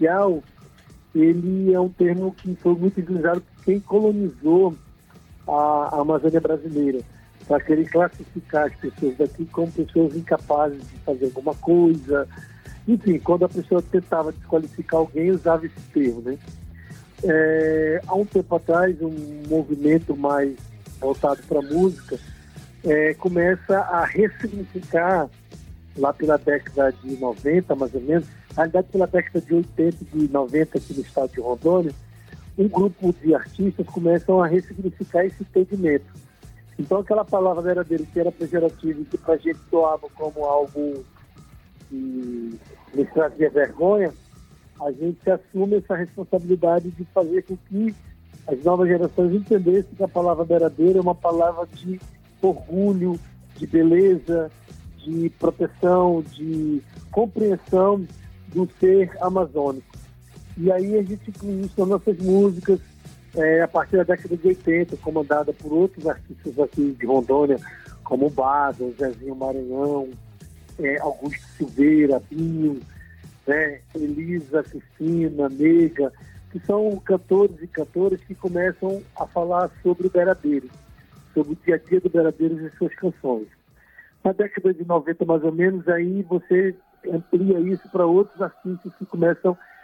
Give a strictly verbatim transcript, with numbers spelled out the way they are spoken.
social, ele é um termo que foi muito utilizado por quem colonizou a, a Amazônia brasileira, para querer classificar as pessoas daqui como pessoas incapazes de fazer alguma coisa. Enfim, quando a pessoa tentava desqualificar alguém, usava esse termo, né? É, há um tempo atrás, um movimento mais voltado para a música é, começa a ressignificar, lá pela década de noventa, mais ou menos, na realidade pela década de oitenta e de noventa aqui no estado de Rondônia, um grupo de artistas começam a ressignificar esse entendimento. Então aquela palavra verdadeira que era pejorativa e que para a gente soava como algo que nos trazia vergonha, a gente assume essa responsabilidade de fazer com que as novas gerações entendessem que a palavra verdadeira é uma palavra de orgulho, de beleza, de proteção, de compreensão do ser amazônico. E aí a gente inclui isso nas nossas músicas, é, a partir da década de oitenta, comandada por outros artistas aqui de Rondônia, como o Bado, Zezinho Maranhão, é, Augusto Silveira, Binho, né, Elisa, Cristina, Nega, que são cantores e cantoras que começam a falar sobre o Beradeiro, sobre o dia a dia do Beradeiro e suas canções. Na década de noventa, mais ou menos, aí você amplia isso para outros artistas que começam